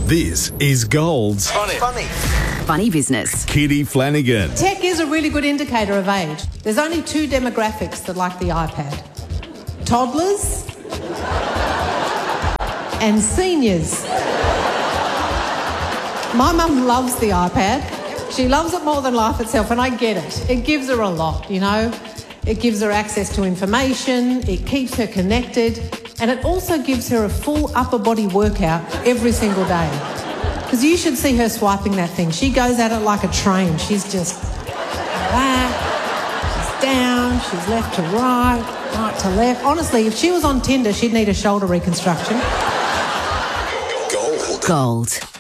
This is Gold's Funny business. Kitty Flanagan. Tech is a really good indicator of age. There's only two demographics that like the iPad. Toddlers and seniors. My mum loves the iPad. She loves it more than life itself, and I get it. It gives her a lot, you know. It gives her access to information, it keeps her connected, and it also gives her a full upper body workout every single day. Because you should see her swiping that thing. She goes at it like a train. She's just back, she's down, she's left to right, right to left. Honestly, if she was on Tinder, she'd need a shoulder reconstruction. Gold.